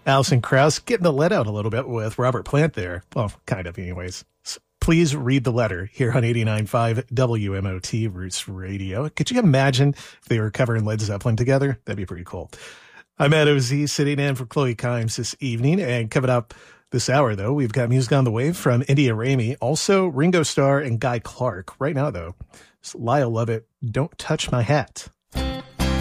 Alison Krauss getting the lead out a little bit with Robert Plant there. Well, kind of anyways. Please read the letter here on 89.5 WMOT Roots Radio. Could you imagine if they were covering Led Zeppelin together? That'd be pretty cool. I'm Ed O.Z. sitting in for Chloe Kimes this evening, and coming up this hour, though, we've got music on the way from India Ramey, also Ringo Starr and Guy Clark. Right now, though, it's Lyle Lovett, Don't Touch My Hat.